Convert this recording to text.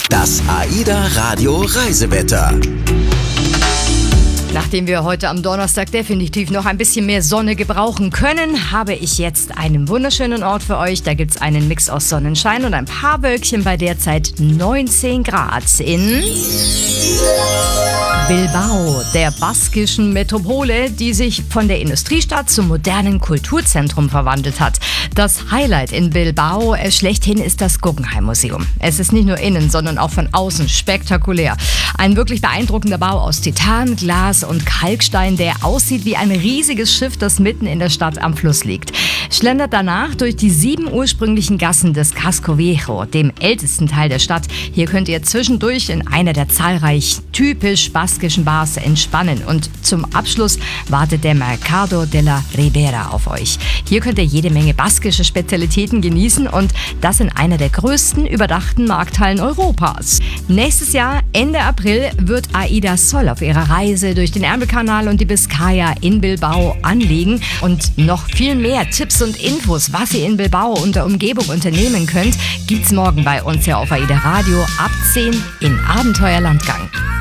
Das AIDA Radio Reisewetter. Nachdem wir heute am Donnerstag definitiv noch ein bisschen mehr Sonne gebrauchen können, habe ich jetzt einen wunderschönen Ort für euch. Da gibt es einen Mix aus Sonnenschein und ein paar Wölkchen bei derzeit 19 Grad in Bilbao, der baskischen Metropole, die sich von der Industriestadt zum modernen Kulturzentrum verwandelt hat. Das Highlight in Bilbao schlechthin ist das Guggenheim-Museum. Es ist nicht nur innen, sondern auch von außen spektakulär. Ein wirklich beeindruckender Bau aus Titan, Glas und Kalkstein, der aussieht wie ein riesiges Schiff, das mitten in der Stadt am Fluss liegt. Schlendert danach durch die 7 ursprünglichen Gassen des Casco Viejo, dem ältesten Teil der Stadt. Hier könnt ihr zwischendurch in einer der zahlreich typisch baskischen Bars entspannen. Und zum Abschluss wartet der Mercado de la Ribera auf euch. Hier könnt ihr jede Menge baskische Spezialitäten genießen und das in einer der größten überdachten Markthallen Europas. Nächstes Jahr, Ende April, wird AIDA Sol auf ihrer Reise durch den Ärmelkanal und die Biskaya in Bilbao anlegen. Und noch viel mehr Tipps und Infos, was ihr in Bilbao und der Umgebung unternehmen könnt, gibt's morgen bei uns hier auf AIDA Radio ab 10 in Abenteuerlandgang.